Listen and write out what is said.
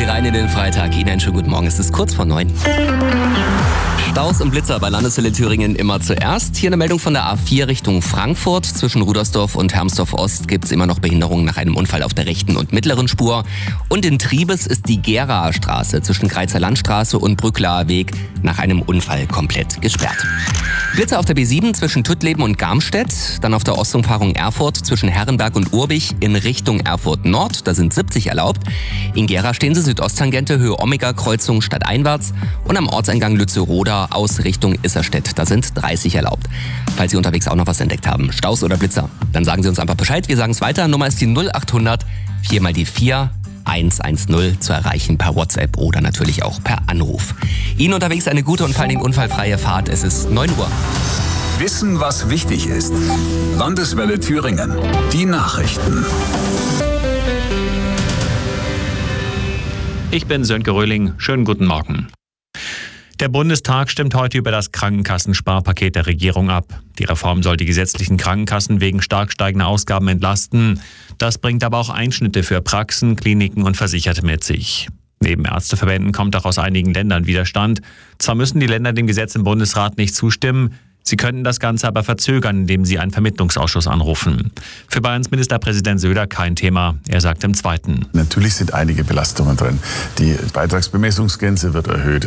rein in den Freitag. Ihnen einen schönen guten Morgen. Es ist kurz vor 9. Staus und Blitzer bei Landeswelle Thüringen immer zuerst. Hier eine Meldung von der A4 Richtung Frankfurt. Zwischen Rudersdorf und Hermsdorf Ost gibt es immer noch Behinderungen nach einem Unfall auf der rechten und mittleren Spur. Und in Triebes ist die Geraer Straße zwischen Greizer Landstraße und Brücklaer Weg nach einem Unfall komplett gesperrt. Blitzer auf der B7 zwischen Tuttleben und Garmstedt. Dann auf der Ostumfahrung Erfurt zwischen Herrenberg und Urbich in Richtung Erfurt Nord. Da sind 70 erlaubt. In Gera stehen Sie Südosttangente, Höhe Omega-Kreuzung stadteinwärts. Und am Ortseingang Lützeroda aus Richtung Isserstedt. Da sind 30 erlaubt. Falls Sie unterwegs auch noch was entdeckt haben, Staus oder Blitzer, dann sagen Sie uns einfach Bescheid. Wir sagen es weiter. Nummer ist die 0800 4 mal die 4 110 zu erreichen per WhatsApp oder natürlich auch per Anruf. Ihnen unterwegs eine gute und vor allen Dingen unfallfreie Fahrt. Es ist 9 Uhr. Wissen, was wichtig ist. Landeswelle Thüringen. Die Nachrichten. Ich bin Sönke Röhling. Schönen guten Morgen. Der Bundestag stimmt heute über das Krankenkassensparpaket der Regierung ab. Die Reform soll die gesetzlichen Krankenkassen wegen stark steigender Ausgaben entlasten. Das bringt aber auch Einschnitte für Praxen, Kliniken und Versicherte mit sich. Neben Ärzteverbänden kommt auch aus einigen Ländern Widerstand. Zwar müssen die Länder dem Gesetz im Bundesrat nicht zustimmen, sie könnten das Ganze aber verzögern, indem sie einen Vermittlungsausschuss anrufen. Für Bayerns Ministerpräsident Söder kein Thema. Er sagt im Zweiten: Natürlich sind einige Belastungen drin. Die Beitragsbemessungsgrenze wird erhöht.